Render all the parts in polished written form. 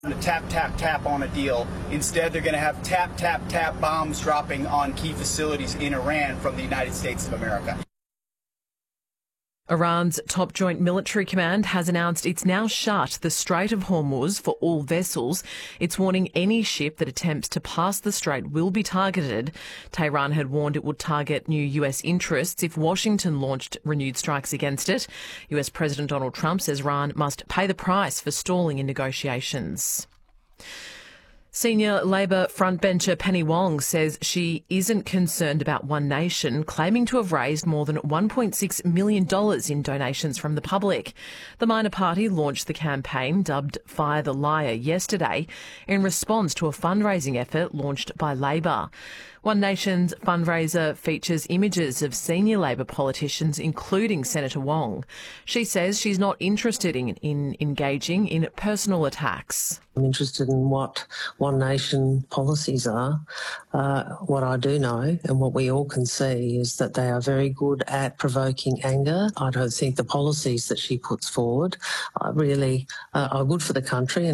To tap, tap, tap on a deal. Instead, they're going to have tap, tap, tap bombs dropping on key facilities in Iran from the United States of America. Iran's top joint military command has announced it's now shut the Strait of Hormuz for all vessels. It's warning any ship that attempts to pass the strait will be targeted. Tehran had warned it would target new US interests if Washington launched renewed strikes against it. US President Donald Trump says Iran must pay the price for stalling in negotiations. Senior Labor frontbencher Penny Wong says she isn't concerned about One Nation, claiming to have raised more than $1.6 million in donations from the public. The minor party launched the campaign, dubbed Fire the Liar, yesterday in response to a fundraising effort launched by Labor. One Nation's fundraiser features images of senior Labor politicians, including Senator Wong. She says she's not interested in engaging in personal attacks. I'm interested in what One Nation policies are. What I do know and what we all can see is that they are very good at provoking anger. I don't think the policies that she puts forward really are good for the country.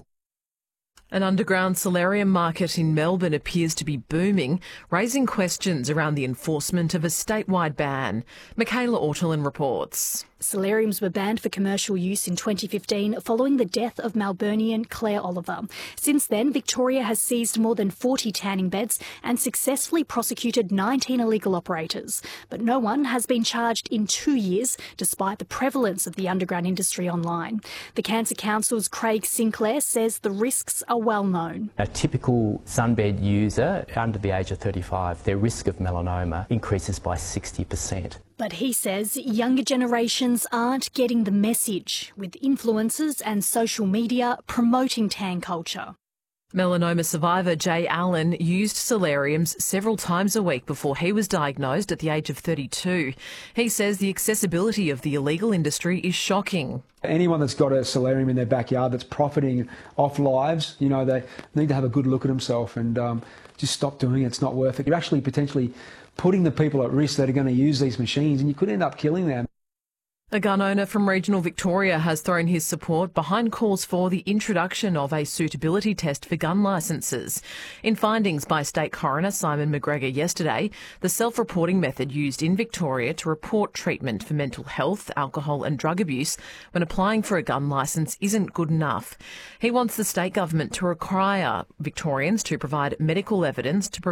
An underground solarium market in Melbourne appears to be booming, raising questions around the enforcement of a statewide ban. Michaela Ortolin reports. Solariums were banned for commercial use in 2015 following the death of Melburnian Claire Oliver. Since then, Victoria has seized more than 40 tanning beds and successfully prosecuted 19 illegal operators. But no one has been charged in 2 years, despite the prevalence of the underground industry online. The Cancer Council's Craig Sinclair says the risks are well known. A typical sunbed user under the age of 35, their risk of melanoma increases by 60%. But he says younger generations aren't getting the message, with influencers and social media promoting tan culture. Melanoma survivor Jay Allen used solariums several times a week before he was diagnosed at the age of 32. He says the accessibility of the illegal industry is shocking. Anyone that's got a solarium in their backyard that's profiting off lives, they need to have a good look at themselves and just stop doing it. It's not worth it. You're actually potentially putting the people at risk that are going to use these machines, and you could end up killing them. A gun owner from regional Victoria has thrown his support behind calls for the introduction of a suitability test for gun licences. In findings by State Coroner Simon McGregor yesterday, the self-reporting method used in Victoria to report treatment for mental health, alcohol and drug abuse when applying for a gun licence isn't good enough. He wants the state government to require Victorians to provide medical evidence to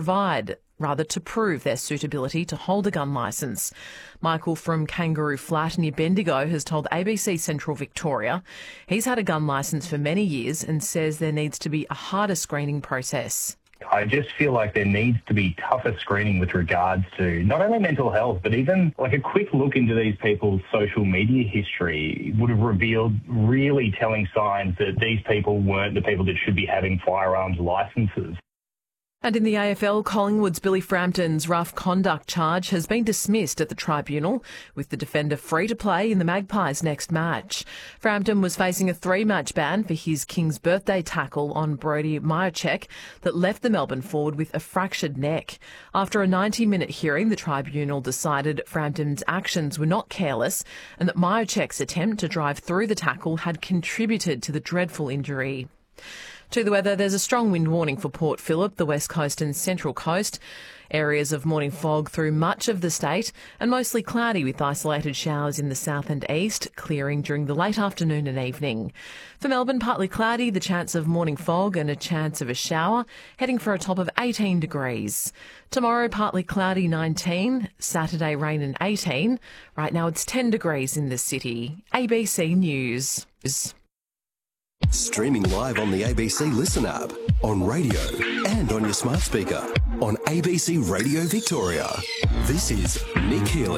prove their suitability to hold a gun licence. Michael from Kangaroo Flat near Bendigo has told ABC Central Victoria he's had a gun licence for many years and says there needs to be a harder screening process. I just feel like there needs to be tougher screening with regards to not only mental health, but even like a quick look into these people's social media history would have revealed really telling signs that these people weren't the people that should be having firearms licences. And in the AFL, Collingwood's Billy Frampton's rough conduct charge has been dismissed at the tribunal, with the defender free to play in the Magpies' next match. Frampton was facing a 3-match ban for his King's birthday tackle on Brody Mihocek that left the Melbourne forward with a fractured neck. After a 90-minute hearing, the tribunal decided Frampton's actions were not careless and that Mihocek's attempt to drive through the tackle had contributed to the dreadful injury. To the weather, there's a strong wind warning for Port Phillip, the West Coast and Central Coast. Areas of morning fog through much of the state and mostly cloudy with isolated showers in the south and east, clearing during the late afternoon and evening. For Melbourne, partly cloudy, the chance of morning fog and a chance of a shower, heading for a top of 18 degrees. Tomorrow, partly cloudy, 19. Saturday, rain and 18. Right now, it's 10 degrees in the city. ABC News. Streaming live on the ABC Listen app, on radio and on your smart speaker, on ABC Radio Victoria. This is Nick Healy.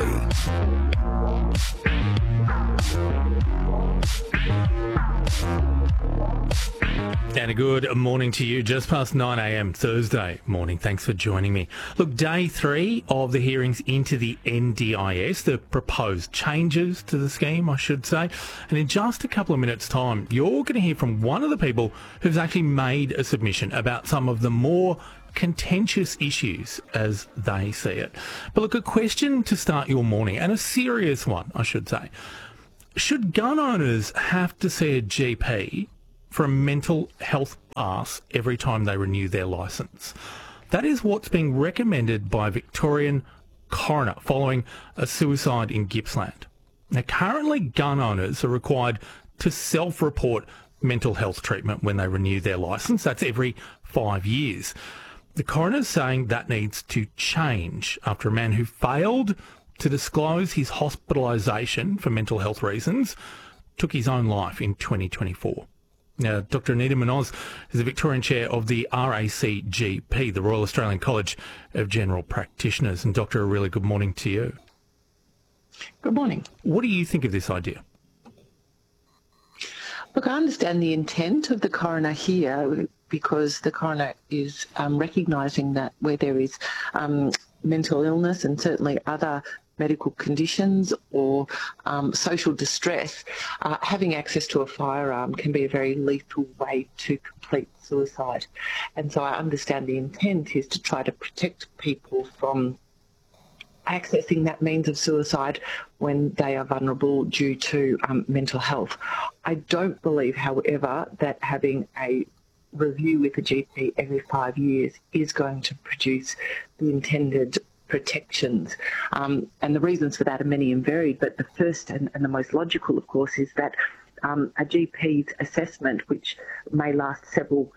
And a good morning to you, just past 9 a.m. Thursday morning. Thanks for joining me. Look, day 3 of the hearings into the NDIS, the proposed changes to the scheme, I should say. And in just a couple of minutes' time, you're going to hear from one of the people who's actually made a submission about some of the more contentious issues as they see it. But look, a question to start your morning, and a serious one, I should say. Should gun owners have to see a GP for a mental health pass every time they renew their licence. That is what's being recommended by a Victorian coroner following a suicide in Gippsland. Now, currently gun owners are required to self-report mental health treatment when they renew their licence. That's every 5 years. The coroner's saying that needs to change after a man who failed to disclose his hospitalisation for mental health reasons took his own life in 2024. Now, Dr Anita Munoz is the Victorian Chair of the RACGP, the Royal Australian College of General Practitioners. And Doctor, a really good morning to you. Good morning. What do you think of this idea? Look, I understand the intent of the coroner here because the coroner is recognising that where there is mental illness and certainly other medical conditions or social distress, having access to a firearm can be a very lethal way to complete suicide. And so I understand the intent is to try to protect people from accessing that means of suicide when they are vulnerable due to mental health. I don't believe, however, that having a review with a GP every 5 years is going to produce the intended protections. And the reasons for that are many and varied, but the first and the most logical, of course, is that a GP's assessment, which may last several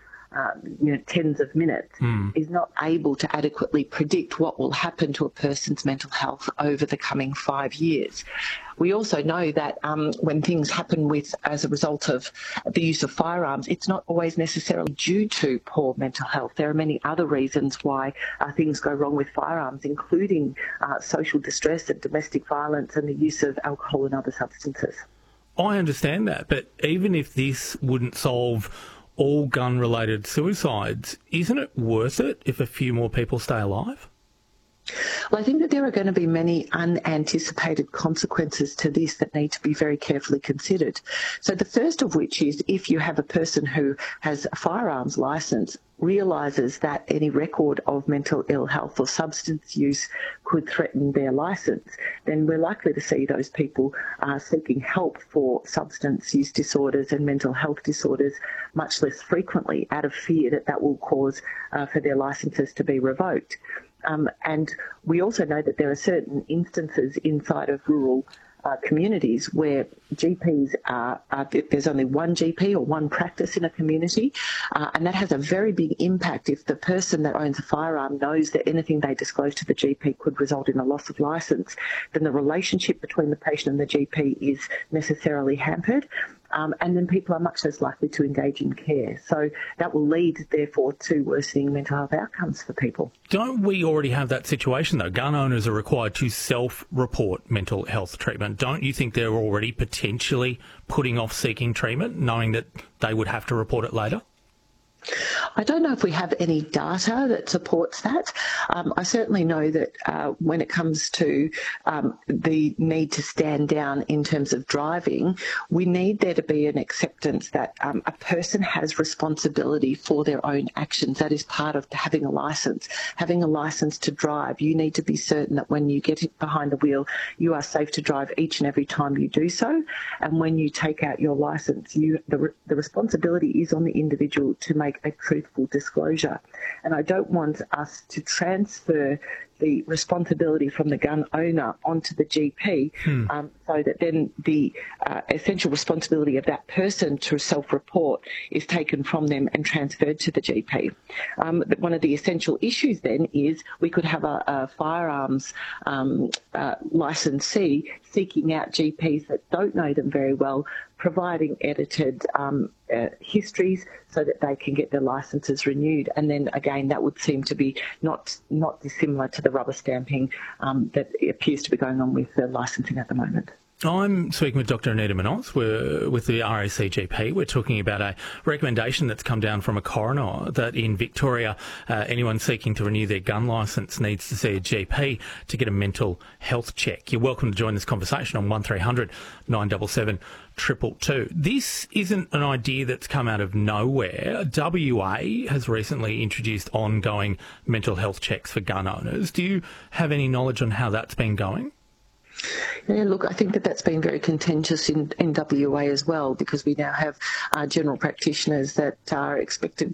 tens of minutes, is not able to adequately predict what will happen to a person's mental health over the coming 5 years. We also know that when things happen as a result of the use of firearms, it's not always necessarily due to poor mental health. There are many other reasons why things go wrong with firearms, including social distress and domestic violence and the use of alcohol and other substances. I understand that, but even if this wouldn't solve all gun-related suicides, isn't it worth it if a few more people stay alive? Well, I think that there are going to be many unanticipated consequences to this that need to be very carefully considered. So the first of which is if you have a person who has a firearms licence, realises that any record of mental ill health or substance use could threaten their licence, then we're likely to see those people seeking help for substance use disorders and mental health disorders much less frequently out of fear that that will cause for their licences to be revoked. And we also know that there are certain instances inside of rural communities where GPs there's only one GP or one practice in a community, and that has a very big impact. If the person that owns a firearm knows that anything they disclose to the GP could result in a loss of licence, then the relationship between the patient and the GP is necessarily hampered. And then people are much less likely to engage in care. So that will lead, therefore, to worsening mental health outcomes for people. Don't we already have that situation, though? Gun owners are required to self-report mental health treatment. Don't you think they're already potentially putting off seeking treatment, knowing that they would have to report it later? I don't know if we have any data that supports that. I certainly know that when it comes to the need to stand down in terms of driving, we need there to be an acceptance that a person has responsibility for their own actions. That is part of having a licence. Having a licence to drive, you need to be certain that when you get behind the wheel, you are safe to drive each and every time you do so. And when you take out your licence, the responsibility is on the individual to make a truthful disclosure. And I don't want us to transfer the responsibility from the gun owner onto the GP, so that then the essential responsibility of that person to self-report is taken from them and transferred to the GP. One of the essential issues then is we could have a firearms licensee seeking out GPs that don't know them very well, providing edited histories so that they can get their licences renewed. And then again, that would seem to be not dissimilar to the rubber stamping that appears to be going on with the licensing at the moment. I'm speaking with Dr Anita Munoz. We're with the RACGP. We're talking about a recommendation that's come down from a coroner that in Victoria, anyone seeking to renew their gun licence needs to see a GP to get a mental health check. You're welcome to join this conversation on 1300 977 222. This isn't an idea that's come out of nowhere. WA has recently introduced ongoing mental health checks for gun owners. Do you have any knowledge on how that's been going? Yeah, look, I think that's been very contentious in WA as well, because we now have general practitioners that are expected